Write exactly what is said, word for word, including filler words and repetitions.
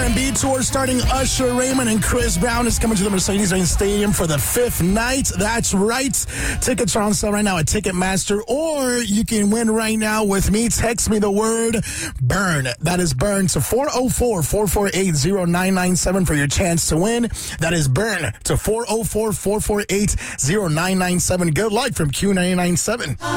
R and B tour starting Usher, Raymond, and Chris Brown is coming to the Mercedes-Benz Stadium for the fifth night. That's right. Tickets are on sale right now at Ticketmaster, or you can win right now with me. Text me the word BURN. That is BURN to four oh four, four four eight, oh nine nine seven for your chance to win. That is BURN to four oh four, four four eight, oh nine nine seven. Good luck from Q ninety-nine point seven.